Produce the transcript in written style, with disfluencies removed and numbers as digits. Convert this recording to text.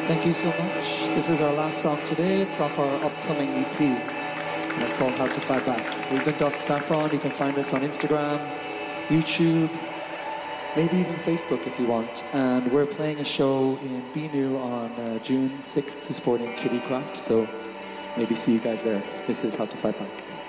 Thank you so much. This is our last song today. It's off our upcoming EP, and it's called How to Fight Back. We've been Dusk Saffron. You can find us on Instagram, YouTube, maybe even Facebook if you want. And we're playing a show in Binu on June 6th to supporting Kitty Craft, so maybe see you guys there. This is How to Fight Back.